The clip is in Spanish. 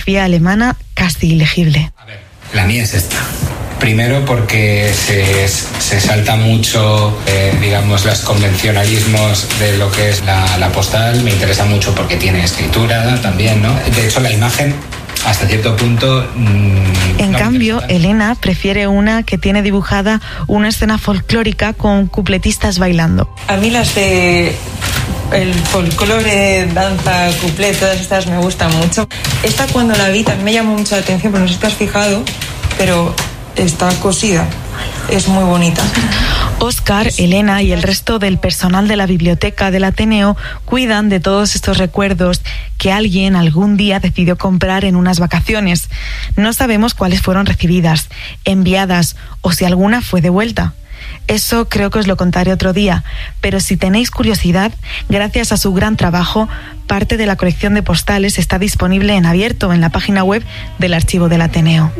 Fía alemana casi ilegible. A ver, la mía es esta. Primero porque se salta mucho, digamos, los convencionalismos de lo que es la postal. Me interesa mucho porque tiene escritura también, ¿no? De hecho, la imagen, hasta cierto punto... En cambio, Elena prefiere una que tiene dibujada una escena folclórica con cupletistas bailando. A mí las de el folclore, danza, cuplet, todas estas me gustan mucho. Esta cuando la vi también me llamó mucho la atención, pero no sé si te has fijado, pero está cosida. Es muy bonita. Óscar, Elena y el resto del personal de la biblioteca del Ateneo cuidan de todos estos recuerdos que alguien algún día decidió comprar en unas vacaciones. No sabemos cuáles fueron recibidas, enviadas o si alguna fue devuelta. Eso creo que os lo contaré otro día, pero si tenéis curiosidad, gracias a su gran trabajo, parte de la colección de postales está disponible en abierto en la página web del Archivo del Ateneo.